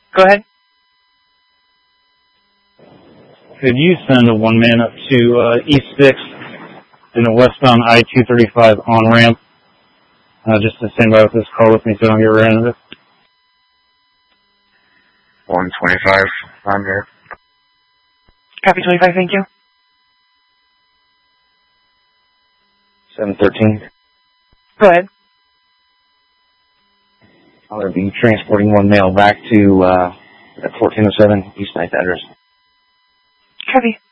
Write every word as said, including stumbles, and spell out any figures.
Go ahead. Could you send a one man up to uh, East sixth in the westbound I two thirty-five on-ramp, uh, just to stand by with this car with me so I don't get ran into? one twenty-five, I'm here. Copy twenty-five, thank you. seven thirteen. Go ahead. I'm going to be transporting one male back to uh, fourteen oh seven East ninth address. Copy.